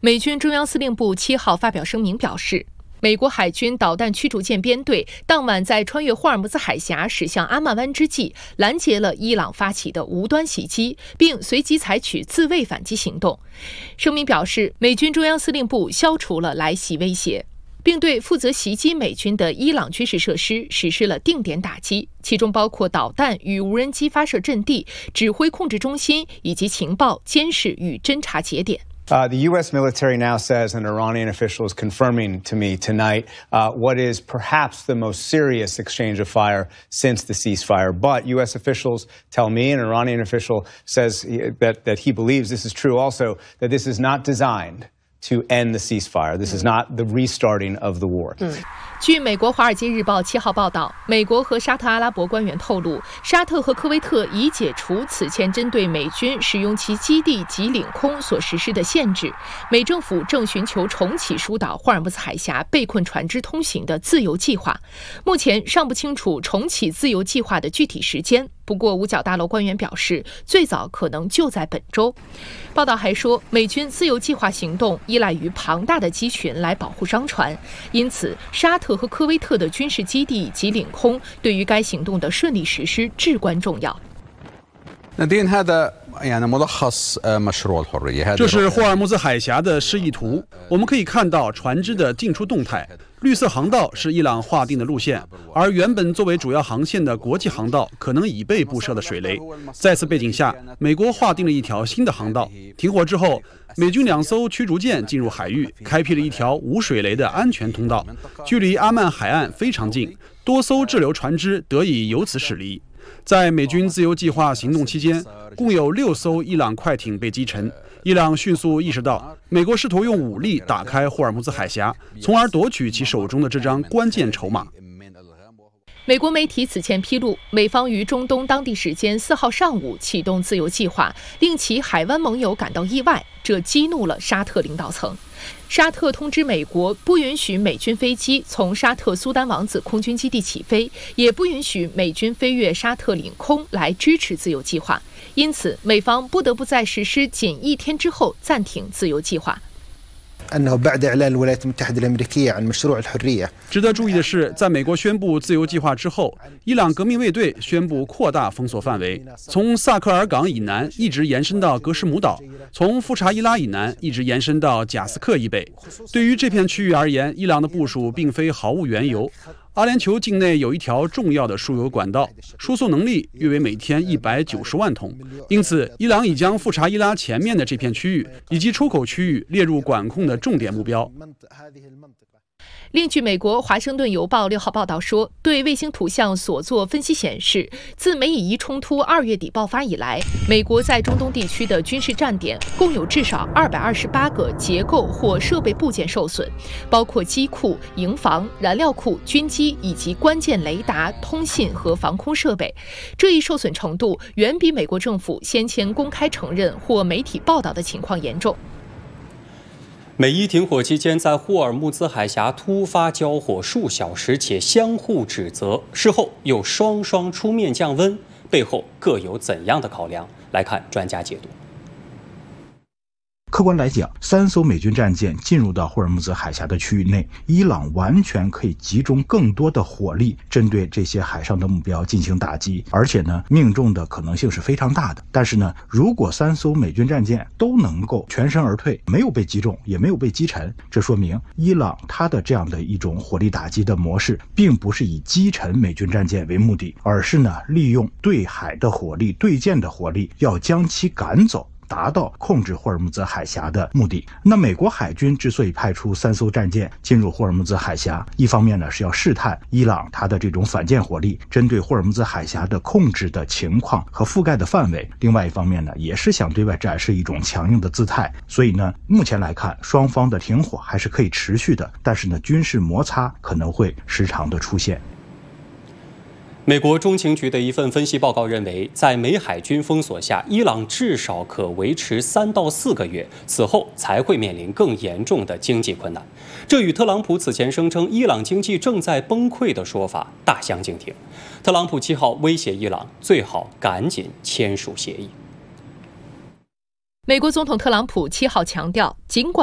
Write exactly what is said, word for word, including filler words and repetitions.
美军中央司令部七号发表声明表示，美国海军导弹驱逐舰编队当晚在穿越霍尔木兹海峡驶向阿曼湾之际，拦截了伊朗发起的无端袭击，并随即采取自卫反击行动。声明表示，美军中央司令部消除了来袭威胁，并对负责袭击美军的伊朗军事设施实施了定点打击，其中包括导弹与无人机发射阵地、指挥控制中心以及情报、监视与侦察节点。 Uh, the U S military now says an Iranian official is confirming to me tonight uh, what is perhaps the most serious exchange of fire since the ceasefire. But U S officials tell me, an Iranian official says that, that he believes this is true also, that this is not designed to end the ceasefire. This is not the restarting of the war. 嗯，据美国《华尔街日报》七号报道，美国和沙特阿拉伯官员透露，沙特和科威特已解除此前针对美军使用其基地及领空所实施的限制。美政府正寻求重启疏导霍尔木兹海峡被困船只通行的自由计划，目前尚不清楚重启自由计划的具体时间。不过，五角大楼官员表示，最早可能就在本周。报道还说，美军自由计划行动依赖于庞大的机群来保护商船，因此沙特和科威特的军事基地及领空对于该行动的顺利实施至关重要。 这是霍尔木兹海峡的示意图，我们可以看到船只的进出动态。绿色航道是伊朗划定的路线，而原本作为主要航线的国际航道可能已被布设了水雷。在此背景下，美国划定了一条新的航道。停火之后，美军两艘驱逐舰进入海域，开辟了一条无水雷的安全通道，距离阿曼海岸非常近，多艘滞留船只得以由此驶离。在美军自由计划行动期间，共有六艘伊朗快艇被击沉。伊朗迅速意识到，美国试图用武力打开霍尔木兹海峡，从而夺取其手中的这张关键筹码。 美国媒体此前披露，美方于中东当地时间四号上午启动自由计划，令其海湾盟友感到意外，这激怒了沙特领导层。沙特通知美国，不允许美军飞机从沙特苏丹王子空军基地起飞，也不允许美军飞越沙特领空来支持自由计划。因此，美方不得不在实施仅一天之后暂停自由计划。 值得注意的是，在美国宣布自由计划之后，伊朗革命卫队宣布扩大封锁范围，从萨克尔港以南一直延伸到格什姆岛，从夫查伊拉以南一直延伸到贾斯克以北。对于这片区域而言，伊朗的部署并非毫无缘由。阿联酋境内有一条重要的输油管道，输送能力约为每天一百九十万桶，因此伊朗已将富查伊拉前面的这片区域以及出口区域列入管控的重点目标。 另据美国《华盛顿邮报》六号报道说，对卫星图像所做分析显示，自美以伊冲突二月底爆发以来，美国在中东地区的军事站点共有至少二百二十八个结构或设备部件受损，包括机库、营房、燃料库、军机以及关键雷达、通信和防空设备。这一受损程度远比美国政府先前公开承认或媒体报道的情况严重。 美伊停火期间，在霍尔木兹海峡突发交火数小时，且相互指责，事后又双双出面降温，背后各有怎样的考量？来看专家解读。 客观来讲，三艘美军战舰进入到霍尔木兹海峡的区域内，伊朗完全可以集中更多的火力针对这些海上的目标进行打击，而且呢，命中的可能性是非常大的。但是呢，如果三艘美军战舰都能够全身而退，没有被击中，也没有被击沉，这说明伊朗它的这样的一种火力打击的模式，并不是以击沉美军战舰为目的，而是呢，利用对海的火力、对舰的火力，要将其赶走，达到控制霍尔木兹海峡的目的。那美国海军之所以派出三艘战舰进入霍尔木兹海峡，一方面呢是要试探伊朗它的这种反舰火力针对霍尔木兹海峡的控制的情况和覆盖的范围，另外一方面呢也是想对外展示一种强硬的姿态。所以呢，目前来看，双方的停火还是可以持续的，但是呢，军事摩擦可能会时常的出现。 美国中情局的一份分析报告认为，在美海军封锁下，伊朗至少可维持三到四个月，此后才会面临更严重的经济困难。这与特朗普此前声称伊朗经济正在崩溃的说法大相径庭。特朗普七号威胁伊朗最好赶紧签署协议。 美国总统特朗普七号强调，尽管